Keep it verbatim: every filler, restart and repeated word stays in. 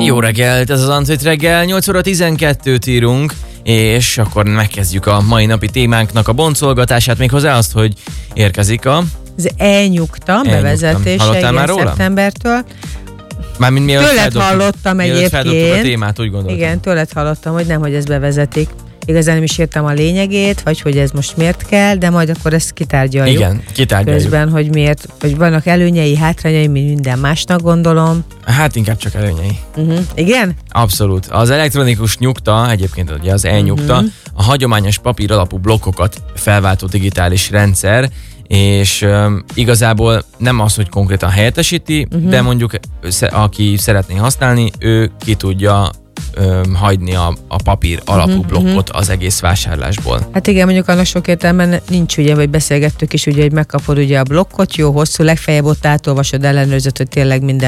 Jó reggelt, ez az Antrit reggel, nyolc óra tizenkettőt írunk, és akkor megkezdjük a mai napi témánknak a boncolgatását, méghozzá azt, hogy érkezik a... Az e-nyugta bevezetése igen, szeptembertől. Mármint mielőtt tőled feldobtuk, hallottam egyébként. a témát, úgy gondoltam. Igen, tőled hallottam, hogy nem, hogy ezt bevezetik. Igazán nem is értem a lényegét, vagy hogy ez most miért kell, de majd akkor ezt kitárgyaljuk. Igen, kitárgyaljuk. Közben, hogy miért, hogy vannak előnyei, hátrányai, mint minden másnak gondolom. Hát inkább csak előnyei. Uh-huh. Igen? Abszolút. Az elektronikus nyugta, egyébként ugye az e-nyugta, uh-huh. a hagyományos papír alapú blokkokat felváltó digitális rendszer, és um, igazából nem az, hogy konkrétan helyettesíti, uh-huh. de mondjuk sz- aki szeretné használni, ő ki tudja um, hagyni a, a papír alapú uh-huh. blokkot az egész vásárlásból. Hát igen, mondjuk annak sok értelme nincs, ugye, vagy beszélgettük is, ugye, hogy megkapod ugye a blokkot, jó hosszú, legfeljebb ott átolvasod, ellenőrzött, hogy tényleg minden